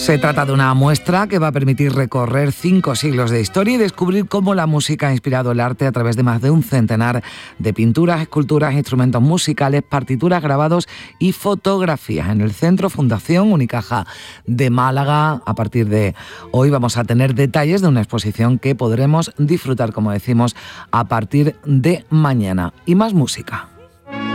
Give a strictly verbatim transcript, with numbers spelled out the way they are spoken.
Se trata de una muestra que va a permitir recorrer cinco siglos de historia y descubrir cómo la música ha inspirado el arte a través de más de un centenar de pinturas, esculturas, instrumentos musicales, partituras, grabados y fotografías. En el Centro Fundación Unicaja de Málaga, a partir de hoy vamos a tener detalles de una exposición que podremos disfrutar, como decimos, a partir de mañana. Y más música.